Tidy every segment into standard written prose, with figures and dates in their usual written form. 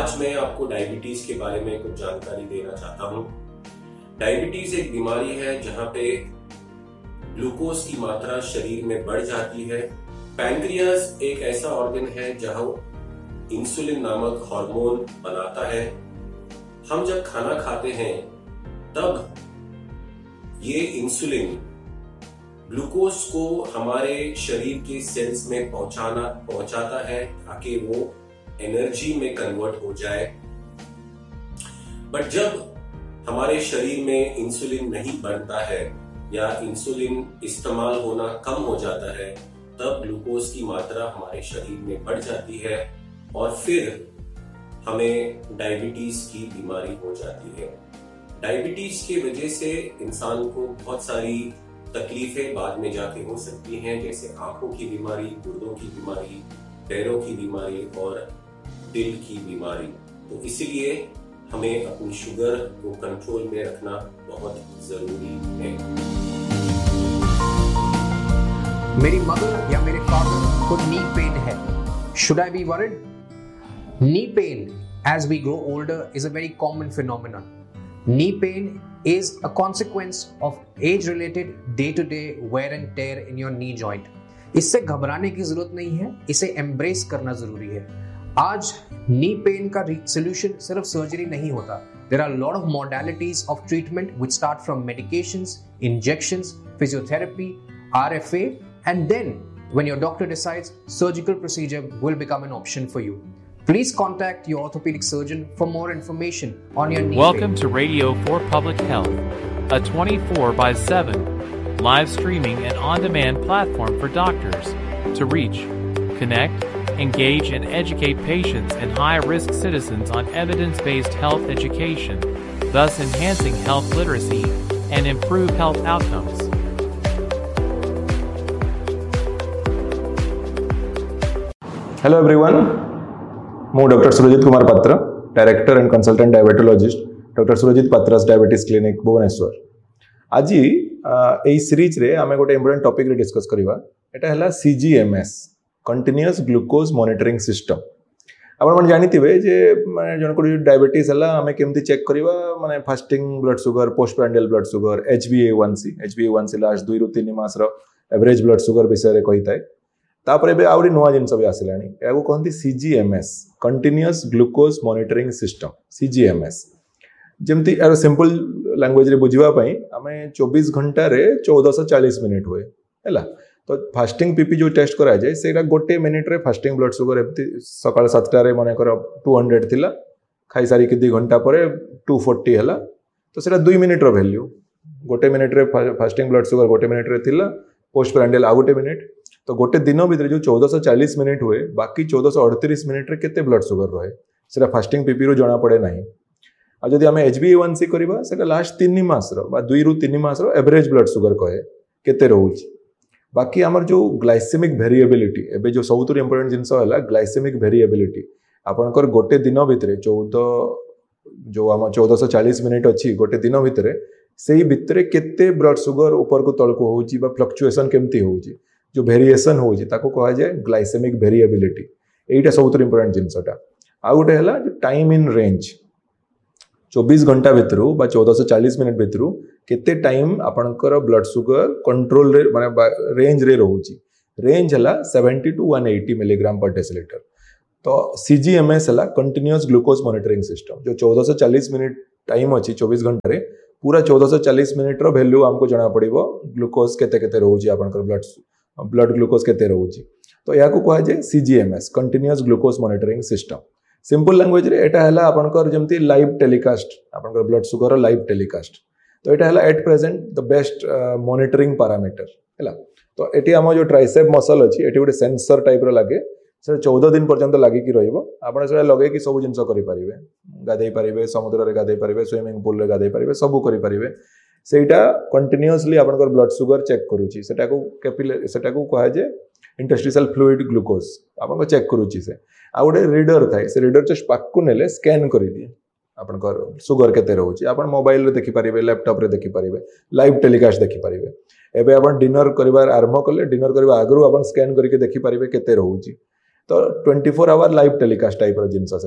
आज मैं आपको डायबिटीज के बारे में कुछ जानकारी देना चाहता हूँ। डायबिटीज एक बीमारी है जहाँ पे ग्लूकोज की मात्रा शरीर में बढ़ जाती है। पैंक्रियास एक ऐसा ऑर्गन है जहाँ इंसुलिन नामक हार्मोन बनाता है। हम जब खाना खाते हैं तब ये इंसुलिन ग्लूकोज को हमारे शरीर के सेल्स में पहुंचाता है ताकि वो एनर्जी में कन्वर्ट हो जाए। बट जब हमारे शरीर में इंसुलिन नहीं बनता है या इंसुलिन इस्तेमाल होना कम हो जाता है तब ग्लूकोज की मात्रा हमारे शरीर में बढ़ जाती है और फिर हमें डायबिटीज की बीमारी हो जाती है। डायबिटीज की वजह से इंसान को बहुत सारी तकलीफें बाद में जाके हो सकती हैं, जैसे आंखों की बीमारी, गुर्दों की बीमारी, पैरों की बीमारी और दिल की बीमारी। तो इसीलिए हमें अपनी शुगर को कंट्रोल में रखना बहुत जरूरी है। मेरी मदर या मेरे फादर को नी पेन है, should I be worried? Knee pain as we grow older is a very common phenomenon. Knee pain is a consequence of age-related day-to-day wear and tear in your knee joint. इससे घबराने की जरूरत नहीं है, इसे embrace करना जरूरी है। आज नी पेन का सोल्यूशन सिर्फ सर्जरी नहीं होता। There are a lot of modalities of treatment which start from medications, injections, physiotherapy, RFA, and then when your doctor decides, surgical procedure will become an option for you. Please contact your orthopedic surgeon for more information on your knee Welcome pain. to Radio for Public Health, a 24/7 live streaming and on-demand platform for doctors to reach, connect, engage, and educate patients and high-risk citizens on evidence-based health education, thus enhancing health literacy and improve health outcomes. Hello everyone. ମୁଁ doctor Surajit Kumar Patra, director and consultant ଡାଇବେଟୋଲୋଜିଷ୍ଟ, doctor Surajit Patras diabetes clinic Bhubaneswar. ଆଜି ଏଇ ସିରିଜରେ ଆମେ ଗୋଟେ important ଟପିକରେ discus କରିବା। ଏଟା ହେଲା CGMS, continuous glucose monitoring system. ଆପଣମାନେ ଜାଣିଥିବେ ଯେ ମାନେ ଜଣଙ୍କର ଯଦି ଡାଇବେଟିସ୍ ହେଲା ଆମେ କେମିତି ଚେକ୍ କରିବା, ମାନେ fasting blood sugar, post ପ୍ରାଣ୍ଡିଆଲ blood sugar, HbA1c last 2 ରୁ 3 ମାସର ଏଭରେଜ ବ୍ଲଡ୍ ସୁଗର ବିଷୟରେ କହିଥାଏ। तापर एबे आउरी नुआ जिनस भी आसिलानी, याको कहंती CGMS, continuous glucose monitoring system, CGMS। जेमती यार सिंपल लैंग्वेज रे बुझिबा पई हमें 24 घंटा रे 1440 मिनिट हुए हैला। तो फास्टिंग पीपी जो टेस्ट करा जाए सेटा गोटे मिनिट रे फास्टिंग ब्लड सुगर एमती सकाळ 7टा रे माने कर 200 थिला, खाई सारी के 2 घंटा परे 240 हैला। तो सेटा 2 मिनिट रो वैल्यू, गोटे मिनिट रे फास्टिंग ब्लड सुगर गोटे मिनिट रे थिला, पोस्ट प्रांडियल आ गोटे मिनिट। तो गोटे दिन भितर जो 1440 मिनिट हुए, बाकी 1438 मिनिट रे केते ब्लड सुगर रहे सेटा फास्टिंग पीपी रो जणा पड़े नाही। आ जदि हमें HbA1c करबा सेटा लास्ट 3 मास रो बा 2 ରୁ 3 मास रो एवरेज ब्लड सुगर कहे केते रहउची। बाकी हमर जो ग्लाइसेमिक वेरिएबिलिटी, एबे जो सबुतुर इंपोर्टेंट जिंस होला ग्लाइसेमिक वेरिएबिलिटी। आपनकर गोटे दिन भितर 1440 मिनिट अछि, गोटे दिन भितर सेही भितर केते ब्लड सुगर ऊपर को तळ को होउची बा फ्लक्चुएशन केमती होउची, जो वेरिएशन होउची ताको कहा जाए ग्लाइसेमिक वेरिएबिलिटी। एटा सबुतुर इंपोर्टेंट जिंसटा। आ गोटे हला जो टाइम इन रेंज, 24 घंटा भितरु बा 1440 मिनिट भितरु केते टाइम आपनकर ब्लड सुगर कंट्रोल रे माने रेंज रे रहउची। रेंज हला 70 to 180 मिलीग्राम पर डेसिलीटर। तो CGMS हला कंटीन्यूअस ग्लूकोज मॉनिटरिंग सिस्टम, जो 1440 मिनिट टाइम अछि 24 घंटा रे, पूरा 1440 मिनिट रो वैल्यू हमको जणा पड़िबो ग्लूकोज केते केते रहउची, आपनकर ब्लड ग्लूकोज केते रहउची। तो याको कहा जाए CGMS, continuous glucose monitoring system. Simple language रे एटा हला आपनकर जेमती लाइव टेलीकास्ट, आपनकर ब्लड सुगर लाइव टेलीकास्ट। तो एटा हला at present the best monitoring parameter हैला। तो एटी हम जो ट्राइसेप मसल अछि एटी गोटे सेंसर टाइप रो लागे, से 14 दिन पर्यंत लागि कि रहइबो। आपण से लगे कि सब जिंस करि परिबे, गाधै परिबे, समुद्र रे गाधै परिबे, स्विमिंग पूल रे गाधै परिबे, सब करि परिबे। सेटा कंटीन्यूअसली आपनकर ब्लड सुगर चेक करूची। सेटा को कहा जाए इंटरस्टिशियल फ्लूइड ग्लूकोज, आपन को चेक करूची। से आ गोटे रीडर थाए, से रीडर जस्ट पाकु नेले स्कैन करि दिए आपनकर सुगर केते रहउची। आपन मोबाइल रे देखि परिबे, लैपटॉप रे देखि परिबे, लाइव टेलीकास्ट देखि परिबे। एबे आपन डिनर करिवार आरंभ कले, डिनर करबा आगरु आपन स्कैन करके देखि परिबे केते रहउची। तो 24 आवर लाइव टेलीकास्ट टाइप रो जिंस सेटा।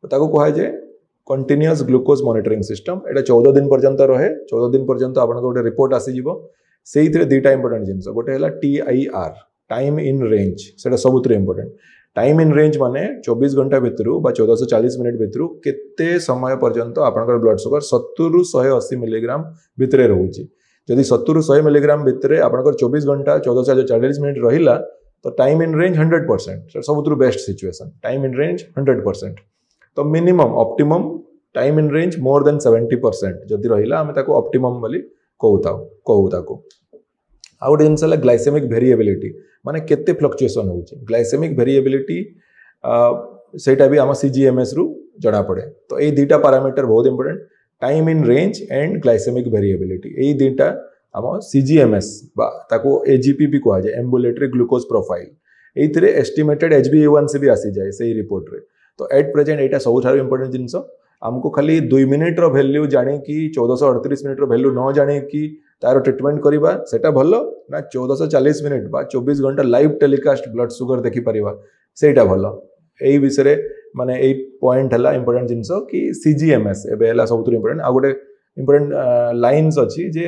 ताको कहुए कंटिन्यूअस ग्लूकोज मॉनिटरिंग सिस्टम। एटा 14 दिन पर्यंत रहे। 14 दिन पर्यंत आपन गोटे रिपोर्ट आसीजिवो। सेइथिरे दुईटा इंपोर्टेंट जिनस, गोटे हला TIR टाइम इन रेंज, सेटा सबुतरे इंपोर्टेंट। टाइम इन रेंज माने 24 घंटा भितरु बा 1440 मिनिट भितरु केते समय पर्यंत आपनकर ब्लड शुगर 70 रु 180 मिलीग्राम भितरे रहउची। जदि 70 रु 100 मिलीग्राम भितरे आपनकर 24 घंटा 1440 मिनिट रहिला तो time in range 100%, सबुतरु best situation. Time in range 100%, तो minimum optimum time in range more than 70% जदि रहिला आमे ताको ऑप्टिमम बोली कहू ताको। आ गोटे जिनस है ग्लाइसेमिक वेरिएबिलिटी, माने केते फ्लक्चुएशन होउची। ग्लाइसेमिक वेरिएबिलिटी सेटा भी आम CGMS रु जणा पड़े। तो ये दुईटा पैरामीटर बहुत important, time in range and glycaemic variability. ये दुईटा आम CGMS ताको AGP भी कहा जाए, ambulatory glucose profile. एइथिरे estimated HbA1c भी आसी जाए सही रिपोर्ट रे। तो एट प्रेजेंट एटा सबुठारु इंपोर्टेंट जिनस। आमको खाली 2 मिनिट रो वैल्यू जाने की 1438 मिनिट रो वैल्यू न जाने की तार ट्रीटमेंट करवा सेटा भलो ना 1440 मिनिट बा 24 घंटा लाइव टेलीकास्ट ब्लड शुगर देखि परिबा सेटा भलो। एई विषय माने 8 पॉइंट हला इंपोर्टेंट जिनस कि CGMS एबे हला सबुतु इंपोर्टेंट। आ गोटे इंपोर्टेंट लाइन्स अछि जे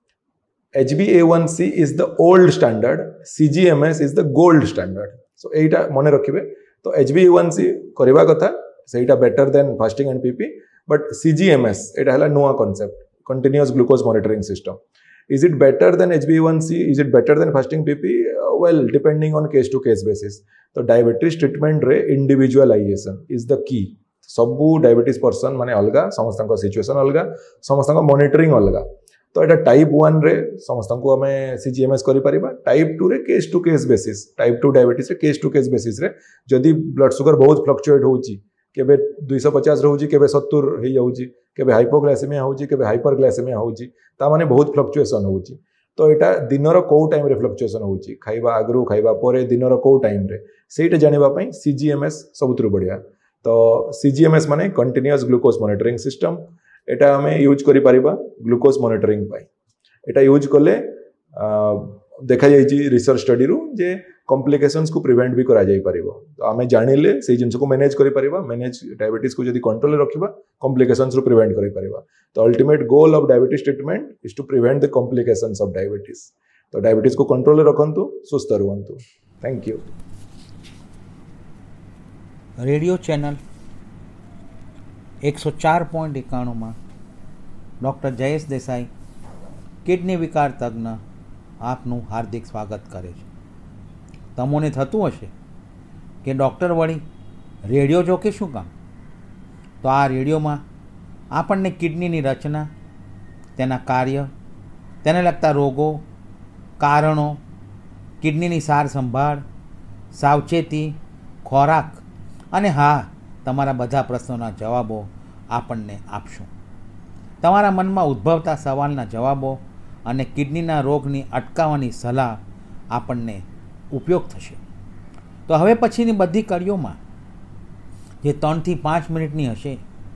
HbA1c is the old standard, CGMS is the gold standard. सो एटा मने रखिबे। तो HbA1c करबा कथा सेटा better than fasting and PP, but CGMS एटा हला नुआ concept, continuous glucose monitoring system. Is it better than HbA1c? Is it better than fasting PP? Well, depending on case to case basis. तो diabetes treatment रे individualisation is the key. सबू diabetes person माने अलगा, समस्त situation अलगा, समस्त monitoring अलगा। तो एटा टाइप 1 रे समस्त को हमें CGMS करि परिबा। टाइप 2 रे case to case basis, type 2 diabetes रे केस टू केस बेसिस रे जदि ब्लड शुगर बहुत फ्लक्चुएट होउची, केबे 250 रहउची, केबे 70 हे जाउची, केबे हाइपोग्लाइसेमिया होउची, केबे हाइपरग्लाइसेमिया होउची, ता माने बहुत फ्लक्चुएशन होउची। तो एटा दिनर को टाइम रे फ्लक्चुएशन होउची, खाइबा आगरु खाइबा परे दिनर को टाइम रे, सेटा जानिबा पई CGMS सबुतरु बढ़िया। तो CGMS माने कंटीन्यूअस ग्लूकोज मॉनिटरिंग सिस्टम। एटा हमें यूज करि परिबा ग्लूकोज मॉनिटरिंग पई। एटा यूज कले देखा जाइए रिसर्च स्टडी रु जे कॉम्प्लिकेशंस को प्रिवेंट भी करा जाई परिबो। तो आमे जानिले से जिंस को मैनेज करि परिबा, मैनेज डायबिटीज को जदी कंट्रोल रखिबा कॉम्प्लिकेशंस रु प्रिवेंट करि परिबा। तो ultimate goal of diabetes treatment is to prevent the complications of diabetes. तो डायबिटीज को control रखंतु, सुस्थ रहंतु। Thank you. Radio channel 104.91 में डॉक्टर जयेश देसाई किडनी विकार तज्ञ आपનું હાર્દિક સ્વાગત કરે છે। તમોને થતું હશે કે ડૉક્ટર વળી રેડિયો જો કે શું કામ? તો આ રેડિયોમાં આપણને કિડનીની રચના, તેના કાર્ય, તેને લગતા રોગો, કારણો, કિડનીની સાર સંભાળ, સાવચેતી, ખોરાક અને હા તમારા બધા પ્રશ્નોના જવાબો આપણને આપશું। તમારા મનમાં ઉદ્ભવતા સવાલના જવાબો અને કિડનીના રોગની અટકાવવાની સલાહ આપણને ઉપયોગ થશે। તો હવે પછીની બધી કડીઓમાં જે 3 થી 5 મિનિટની હશે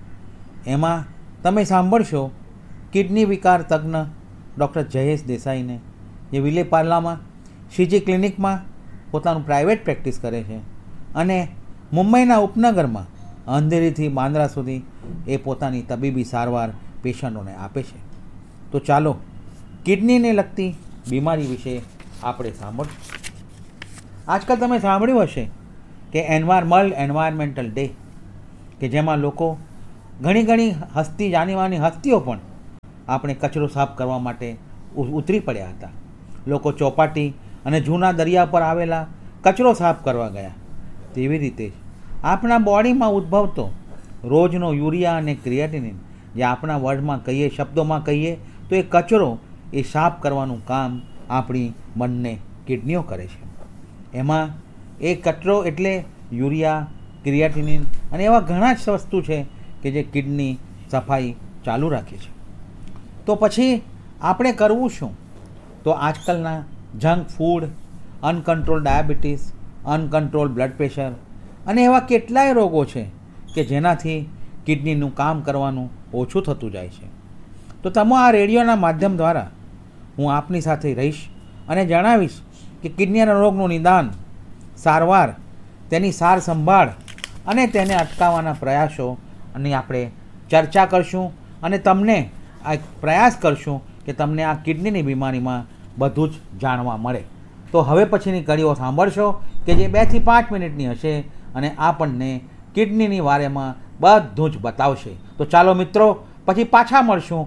એમાં તમે સાંભળશો કિડની વિકાર તજ્ઞ ડૉક્ટર જયેશ દેસાઈને, જે વિલેપાર્લામાં CG ક્લિનિકમાં પોતાનું પ્રાઇવેટ પ્રેક્ટિસ કરે છે અને મુંબઈના ઉપનગરમાં અંધેરીથી બાંદ્રા સુધી એ પોતાની તબીબી સારવાર પેશન્ટોને આપે છે। તો ચાલો કિડનીને લગતી બીમારી વિશે આપણે સાંભળશું। આજકાલ તમે સાંભળ્યું હશે કે વર્લ્ડ એન્વાયરમેન્ટલ ડે, કે જેમાં લોકો ઘણી હસ્તી જાણીવાની હસ્તીઓ પણ આપણે કચરો સાફ કરવા માટે ઉતરી પડ્યા હતા। લોકો ચોપાટી અને જૂના દરિયા પર આવેલા કચરો સાફ કરવા ગયા। તેવી રીતે જ આપણા બોડીમાં ઉદ્ભવતો રોજનો યુરિયા અને ક્રિએટિનિન, જે આપણા વર્ડમાં કહીએ, શબ્દોમાં કહીએ તો એ કચરો એ સાફ કરવાનું કામ આપણી બંને કિડનીઓ કરે છે। એમાં એ કચરો એટલે યુરિયા, ક્રિએટિનિન અને એવા ઘણા જ વસ્તુ છે કે જે કિડની સફાઈ ચાલુ રાખે છે। તો પછી આપણે કરવું શું? તો આજકાલના junk food, uncontrol diabetes, uncontrol blood pressure અને એવા કેટલાય રોગો છે કે જેનાથી કિડનીનું કામ કરવાનું ઓછું થતું જાય છે। તો તમે આ રેડિયોના માધ્યમ દ્વારા હું આપની સાથે રહીશ અને જણાવીશ કે કિડનીના રોગનું નિદાન, સારવાર, તેની સાર સંભાળ અને તેને અટકાવવાના પ્રયાસોની આપણે ચર્ચા કરશું અને તમને આ પ્રયાસ કરશું કે તમને આ કિડનીની બીમારીમાં બધું જ જાણવા મળે. તો હવે પછીની કડીઓ સાંભળશો કે જે 2 થી 5 મિનિટની હશે અને આપણને કિડનીની વારેમાં બધું જ બતાવશે. તો ચાલો મિત્રો, પછી પાછા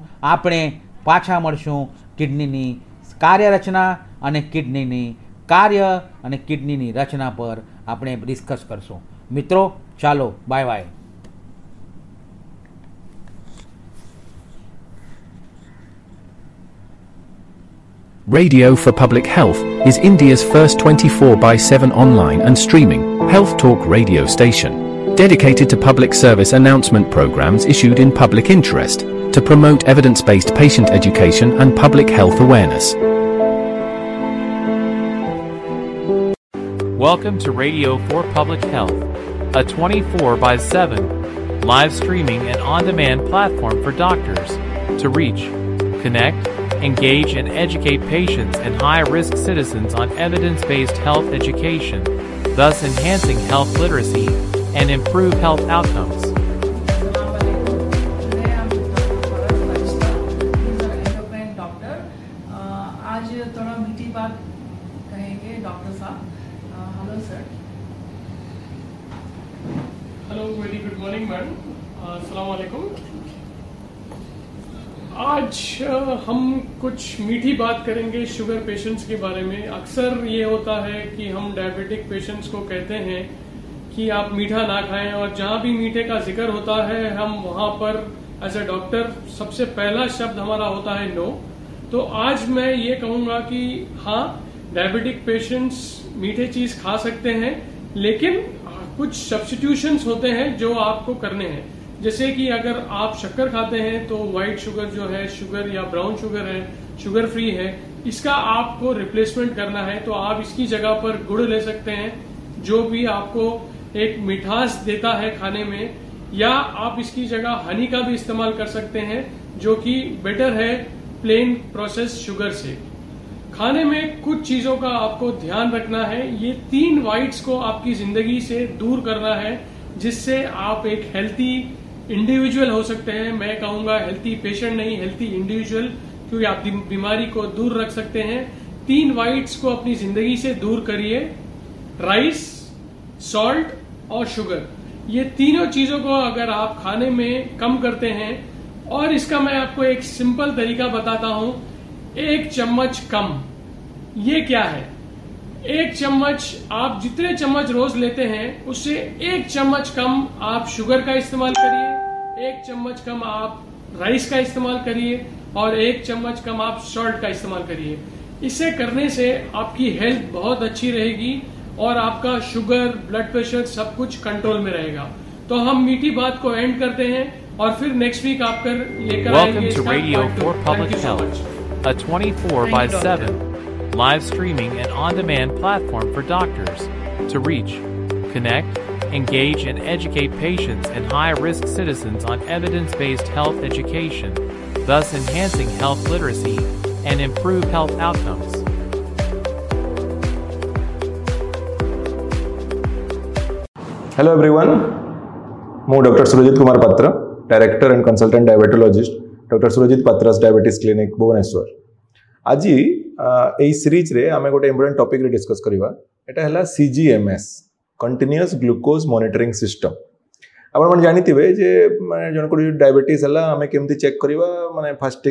મળશું કિડનીની કાર્યરચના અને કિડનીની કાર્ય અને કિડનીની રચના પર આપણે ડિસ્કસ કરશું. મિત્રો ચાલો, bye bye. Radio for Public Health is India's first 24/7 online and streaming health talk radio station, dedicated to public service announcement programs issued in public interest to promote evidence-based patient education and public health awareness. Welcome to Radio for Public Health, a 24/7 live streaming and on-demand platform for doctors to reach, connect, engage and educate patients and high-risk citizens on evidence-based health education, thus enhancing health literacy and improve health outcomes. आज थोड़ा मीठी बात कहेंगे doctor साहब. Hello sir. Hello, very good morning madam. अस्सलाम वालेकुम. आज हम कुछ मीठी बात करेंगे शुगर पेशेंट्स के बारे में. अक्सर ये होता है कि हम डायबिटिक पेशेंट्स को कहते हैं कि आप मीठा ना खाएं, और जहां भी मीठे का जिक्र होता है हम वहां पर एज ए डॉक्टर सबसे पहला शब्द हमारा होता है नो. तो आज मैं ये कहूंगा कि हाँ, डायबिटिक पेशेंट्स मीठे चीज खा सकते हैं, लेकिन कुछ सब्स्टिट्यूशंस होते हैं जो आपको करने हैं. जैसे कि अगर आप शक्कर खाते हैं तो व्हाइट शुगर जो है, शुगर या ब्राउन शुगर है, शुगर फ्री है, इसका आपको रिप्लेसमेंट करना है. तो आप इसकी जगह पर गुड़ ले सकते हैं, जो भी आपको एक मिठास देता है खाने में, या आप इसकी जगह हनी का भी इस्तेमाल कर सकते हैं, जो कि बेटर है प्लेन प्रोसेस शुगर से. खाने में कुछ चीजों का आपको ध्यान रखना है. ये 3 व्हाइट्स को आपकी जिंदगी से दूर करना है, जिससे आप एक हेल्थी इंडिविजुअल हो सकते हैं. मैं कहूंगा हेल्थी पेशेंट नहीं, हेल्थी इंडिविजुअल, क्योंकि आप बीमारी को दूर रख सकते हैं. 3 व्हाइट्स को अपनी जिंदगी से दूर करिए: राइस, सॉल्ट और शुगर. ये तीनों चीजों को अगर आप खाने में कम करते हैं, और इसका मैं आपको एक सिंपल तरीका बताता हूं. 1 चम्मच कम. ये क्या है? 1 चम्मच, आप जितने चम्मच रोज लेते हैं उससे 1 चम्मच कम आप शुगर का इस्तेमाल करिए, 1 चम्मच कम आप राइस का इस्तेमाल करिए, और 1 चम्मच कम आप सॉल्ट का इस्तेमाल करिए. इसे करने से आपकी हेल्थ बहुत अच्छी रहेगी और आपका शुगर, ब्लड प्रेशर सब कुछ कंट्रोल में रहेगा. तो हम मीठी बात को एंड करते हैं और फिर नेक्स्ट वीक आप लेकर आएंगे. Welcome to Radio for Public Health, a 24/7 live streaming and on-demand platform for doctors to reach, connect, engage and educate patients and high-risk citizens on evidence-based health education, thus enhancing health literacy and improve health outcomes. Hello everyone, ମୁଁ doctor Surajit Kumar Patra, director and consultant diabetologist doctor Surjit पात्रास diabetes clinic Bhubaneswar. आज यही series रे आमे गोटे important topic रे discuss करबा. एटा हला CGMS, continuous glucose monitoring system. आपण मन जानिथिबे जे माने जण को डायबिटीज हला आमे केमती चेक करबा, माने फास्ट